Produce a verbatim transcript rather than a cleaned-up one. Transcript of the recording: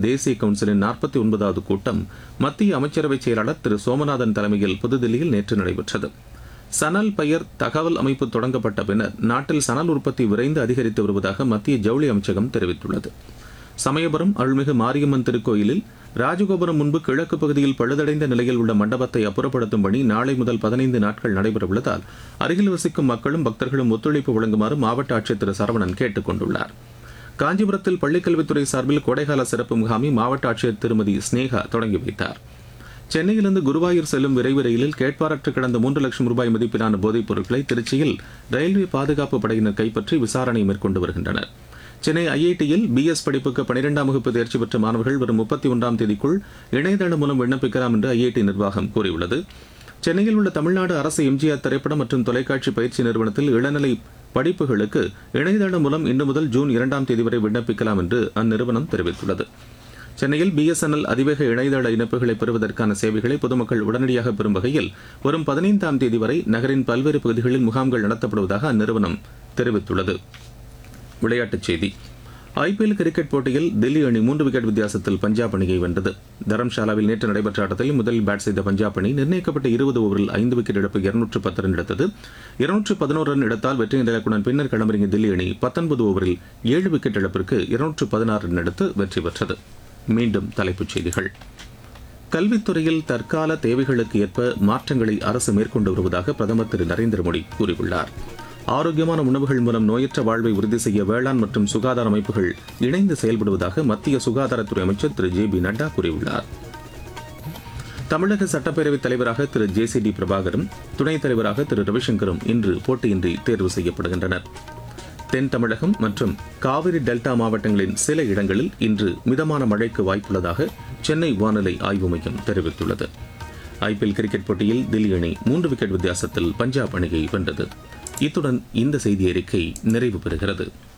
தேசிய கவுன்சிலின் நாற்பத்தி ஒன்பதாவது கூட்டம் மத்திய அமைச்சரவை செயலாளர் திரு சோமநாதன் தலைமையில் புதுதில்லியில் நேற்று நடைபெற்றது. சணல் பயிர் தகவல் அமைப்பு தொடங்கப்பட்ட பின்னர் நாட்டில் சணல் உற்பத்தி விரைந்து அதிகரித்து வருவதாக மத்திய ஜவுளி அமைச்சகம் தெரிவித்துள்ளது. சமயபுரம் அருள்மிகு மாரியம்மன் திருக்கோயிலில் ராஜகோபுரம் முன்பு கிழக்கு பகுதியில் பழுதடைந்த நிலையில் உள்ள மண்டபத்தை அப்புறப்படுத்தும் பணி நாளை முதல் பதினைந்து நாட்கள் நடைபெறவுள்ளதால் அருகில் வசிக்கும் மக்களும் பக்தர்களும் ஒத்துழைப்பு வழங்குமாறு மாவட்ட ஆட்சியர் திரு சரவணன் கேட்டுக் கொண்டுள்ளார். காஞ்சிபுரத்தில் பள்ளிக்கல்வித்துறை சார்பில் கோடைகால சிறப்பு முகாமை மாவட்ட ஆட்சியர் திருமதி ஸ்னேகா தொடங்கி வைத்தார். சென்னையிலிருந்து குருவாயூர் செல்லும் விரைவு ரயிலில் கேட்பாரற்று கிடந்த மூன்று லட்சம் ரூபாய் மதிப்பிலான போதைப் பொருட்களை திருச்சியில் ரயில்வே பாதுகாப்பு படையினர் கைப்பற்றி விசாரணை மேற்கொண்டு வருகின்றனர். சென்னை ஐஐடியில் பிஎஸ் படிப்புக்கு பனிரெண்டாம் வகுப்பு தேர்ச்சி பெற்ற மாணவர்கள் வரும் முப்பத்தி ஒன்றாம் தேதிக்குள் இணையதளம் மூலம் விண்ணப்பிக்கலாம் என்று ஐஐடி நிர்வாகம் கூறியுள்ளது. சென்னையில் உள்ள தமிழ்நாடு அரசு எம்ஜிஆர் திரைப்படம் மற்றும் தொலைக்காட்சி பயிற்சி நிறுவனத்தில் இளநிலை படிப்புகளுக்கு இணையதளம் மூலம் இன்று முதல் ஜூன் இரண்டாம் தேதி வரை விண்ணப்பிக்கலாம் என்று அந்நிறுவனம் தெரிவித்துள்ளது. சென்னையில் பிஎஸ்என்எல் அதிவேக இணையதள இணைப்புகளை பெறுவதற்கான சேவைகளை பொதுமக்கள் உடனடியாக பெறும் வகையில் வரும் பதினைந்தாம் தேதி வரை நகரின் பல்வேறு பகுதிகளில் முகாம்கள் நடத்தப்படுவதாக அந்நிறுவனம் தெரிவித்துள்ளது. விளையாட்டுச் செய்தி. ஐபிஎல் கிரிக்கெட் போட்டியில் தில்லி அணி மூன்று விக்கெட் வித்தியாசத்தில் பஞ்சாப் அணியை வென்றது. தரம்ஷாலாவில் நேற்று நடைபெற்ற ஆட்டத்தில் முதலில் பேட் செய்த பஞ்சாப் அணி நிர்ணயிக்கப்பட்ட இருபது ஓவரில் ஐந்து விக்கெட் இழப்பு இருநூற்று பத்து ரன் எடுத்தது. இருநூற்று பதினோரு ரன் எடுத்தால் வெற்றி இலக்குடன் பின்னர் களமிறங்கிய தில்லி அணி பத்தொன்பது ஓவரில் ஏழு விக்கெட் இழப்பிற்கு இருநூற்று பதினாறு ரன் எடுத்து வெற்றி பெற்றது. மீண்டும் தலைப்புச் செய்திகள். கல்வித்துறையில் தற்கால தேவைகளுக்கு ஏற்ப மாற்றங்களை அரசு மேற்கொண்டு வருவதாக பிரதமர் திரு நரேந்திர மோடி கூறியுள்ளார். ஆரோக்கியமான உணவுகள் மூலம் நோயற்ற வாழ்வை உறுதி செய்ய வேளாண் மற்றும் சுகாதார அமைப்புகள் இணைந்து செயல்படுவதாக மத்திய சுகாதாரத்துறை அமைச்சர் திரு ஜே பி நட்டா கூறியுள்ளார். தமிழக சட்டப்பேரவைத் தலைவராக திரு ஜே சி டி பிரபாகரும் துணைத் தலைவராக திரு ரவிசங்கரும் இன்று போட்டியின்றி தேர்வு செய்யப்படுகின்றனர். தென் தமிழகம் மற்றும் காவிரி டெல்டா மாவட்டங்களின் சில இடங்களில் இன்று மிதமான மழைக்கு வாய்ப்புள்ளதாக சென்னை வானிலை ஆய்வு மையம் தெரிவித்துள்ளது. ஐபிஎல் கிரிக்கெட் போட்டியில் தில்லி அணி மூன்று விக்கெட் வித்தியாசத்தில் பஞ்சாப் அணியை வென்றது. இத்துடன் இந்த செய்தி அறிக்கை நிறைவு பெறுகிறது.